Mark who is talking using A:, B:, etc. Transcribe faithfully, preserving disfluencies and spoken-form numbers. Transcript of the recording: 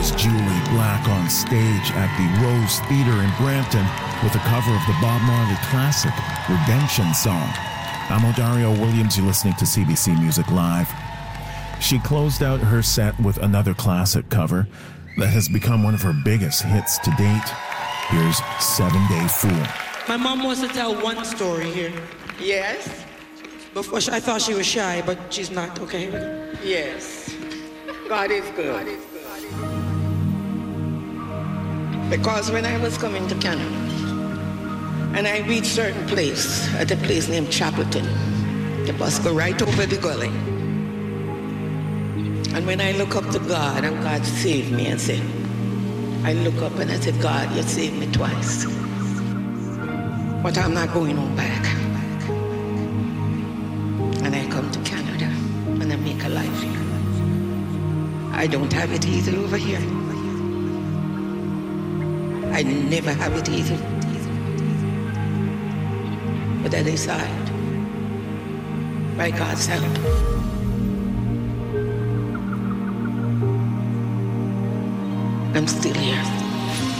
A: was Julie Black on stage at the Rose Theatre in Brampton with a cover of the Bob Marley classic, Redemption Song. I'm Odario Williams, you're listening to C B C Music Live. She closed out her set with another classic cover that has become one of her biggest hits to date. Here's Seven Day Fool.
B: My mom wants to tell one story here.
C: Yes?
B: Before she, I thought she was shy, but she's not, okay?
C: Yes. God is good. God is good. Because when I was coming to Canada, and I reached a certain place, at a place named Chapelton, the bus go right over the gully. And when I look up to God, and God saved me and said, I look up and I said, God, you saved me twice. But I'm not going on back. And I come to Canada and I make a life here. I don't have it easy over here. I never have it easy. But I decide, by God's help, I'm still here.